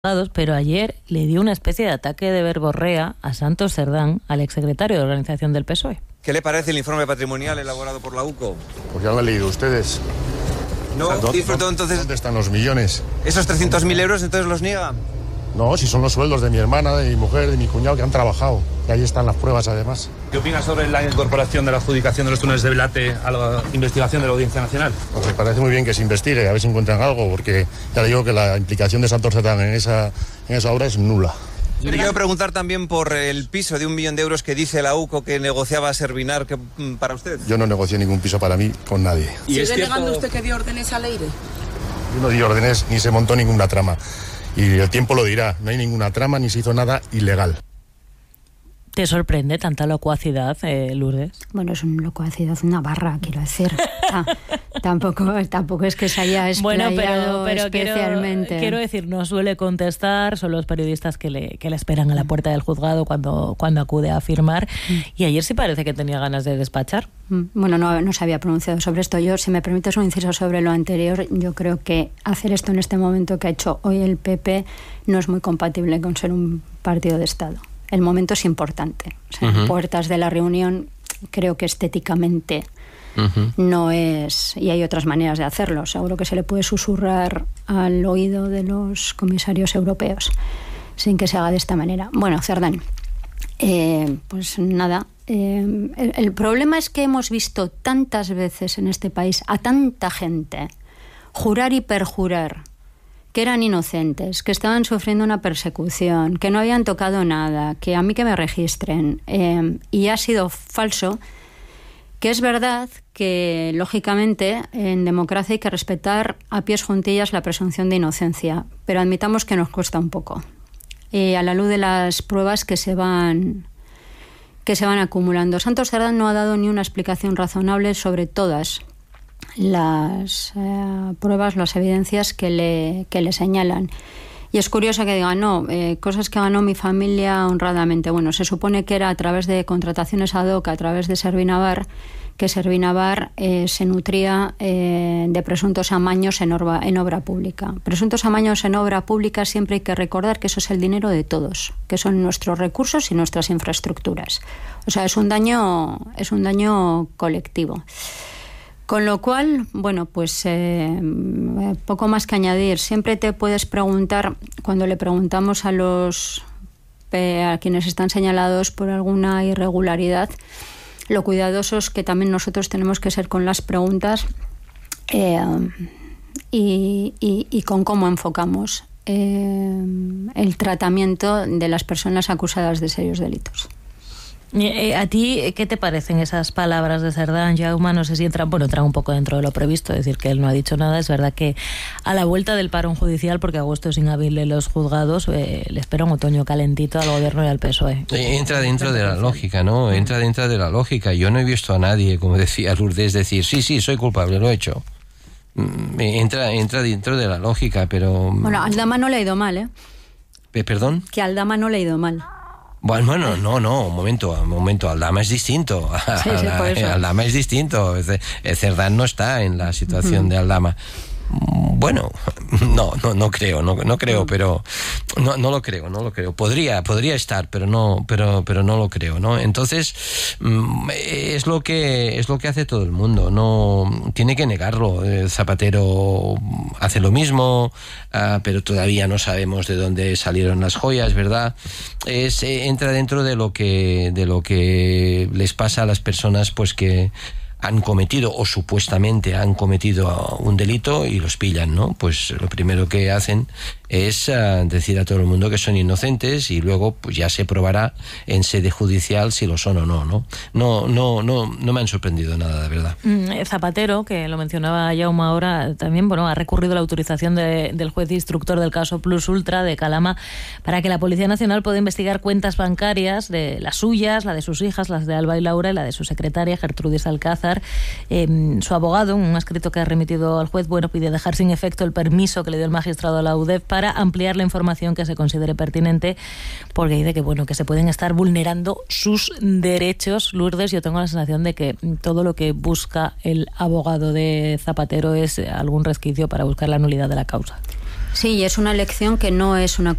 pero ayer le dio una especie de ataque de verborrea a Santos Cerdán, al exsecretario de organización del PSOE. ¿Qué le parece el informe patrimonial elaborado por la UCO? Pues ya lo han leído ustedes. ¿No disfrutó entonces? ¿Dónde están los millones? ¿Esos 300.000 euros entonces los niega? No, si son los sueldos de mi hermana, de mi mujer, de mi cuñado que han trabajado. Y ahí están las pruebas además. ¿Qué opinas sobre la incorporación de la adjudicación de los túneles de Velate a la investigación de la Audiencia Nacional? Pues me parece muy bien que se investigue, a ver si encuentran algo, porque ya digo que la implicación de Santos Cerdán en esa obra es nula. Yo le quiero preguntar también por el piso de 1 millón de euros que dice la UCO que negociaba Servinar para usted. Yo no negocié ningún piso para mí con nadie. ¿Sigue negando usted que dio órdenes al aire? Yo no di órdenes ni se montó ninguna trama. Y el tiempo lo dirá, no hay ninguna trama ni se hizo nada ilegal. ¿Te sorprende tanta locuacidad, Lourdes? Bueno, es una locuacidad, una barra, quiero decir. Tampoco es que se haya explayado pero especialmente. Quiero decir, no suele contestar, son los periodistas que le esperan a la puerta del juzgado cuando acude a firmar. Y ayer sí parece que tenía ganas de despachar. Bueno, no se había pronunciado sobre esto. Yo, si me permites un inciso sobre lo anterior, yo creo que hacer esto en este momento que ha hecho hoy el PP no es muy compatible con ser un partido de Estado. El momento es importante. O sea, puertas de la reunión, creo que estéticamente no es... Y hay otras maneras de hacerlo. Seguro que se le puede susurrar al oído de los comisarios europeos sin que se haga de esta manera. Bueno, Cerdán, pues nada. El problema es que hemos visto tantas veces en este país a tanta gente jurar y perjurar que eran inocentes, que estaban sufriendo una persecución, que no habían tocado nada, que a mí que me registren, y ha sido falso, que es verdad que, lógicamente, en democracia hay que respetar a pies juntillas la presunción de inocencia, pero admitamos que nos cuesta un poco. A la luz de las pruebas que se van acumulando. Santos Cerdán no ha dado ni una explicación razonable sobre todas las pruebas, las evidencias que le señalan. Y es curioso que digan, cosas que ganó mi familia honradamente. Bueno, se supone que era a través de contrataciones ad hoc, a través de Servinavar, que Servinavar se nutría de presuntos amaños en obra pública. Presuntos amaños en obra pública, siempre hay que recordar que eso es el dinero de todos, que son nuestros recursos y nuestras infraestructuras. O sea, es un daño colectivo. Con lo cual, bueno, pues poco más que añadir. Siempre te puedes preguntar, cuando le preguntamos a quienes están señalados por alguna irregularidad, lo cuidadosos que también nosotros tenemos que ser con las preguntas y con cómo enfocamos el tratamiento de las personas acusadas de serios delitos. ¿A ti qué te parecen esas palabras de Cerdán, Jaume? No sé si entran un poco dentro de lo previsto, es decir, que él no ha dicho nada. Es verdad que a la vuelta del parón judicial, porque agosto es inhábil en los juzgados, le espera un otoño calentito al gobierno y al PSOE. Entra dentro de la lógica, ¿no? Entra dentro de la lógica. Yo no he visto a nadie, como decía Lourdes, decir, sí, soy culpable, lo he hecho. Entra dentro de la lógica, pero... Bueno, Aldama no le ha ido mal, ¿eh? ¿Perdón? Que Aldama no le ha ido mal. Bueno, no, un momento, Aldama es distinto. Por eso. Aldama es distinto. Cerdán no está en la situación de Aldama. Bueno, no creo, pero no lo creo. Podría estar, pero no lo creo, ¿no? Entonces, es lo que hace todo el mundo, no tiene que negarlo. Zapatero hace lo mismo, pero todavía no sabemos de dónde salieron las joyas, ¿verdad? Entra dentro de lo que les pasa a las personas, pues que han cometido o supuestamente han cometido un delito y los pillan, ¿no? Pues lo primero que hacen es decir a todo el mundo que son inocentes y luego pues ya se probará en sede judicial si lo son o no, ¿no? No me han sorprendido nada, de verdad. Zapatero, que lo mencionaba Jaume ahora, también ha recurrido a la autorización del juez instructor del caso Plus Ultra de Calama para que la Policía Nacional pueda investigar cuentas bancarias, de las suyas, la de sus hijas, las de Alba y Laura y la de su secretaria Gertrudis Alcázar. Su abogado, en un escrito que ha remitido al juez, pide dejar sin efecto el permiso que le dio el magistrado a la UDEF para ampliar la información que se considere pertinente, porque dice que se pueden estar vulnerando sus derechos. Lourdes, yo tengo la sensación de que todo lo que busca el abogado de Zapatero es algún resquicio para buscar la nulidad de la causa. Sí, y es una elección que no es una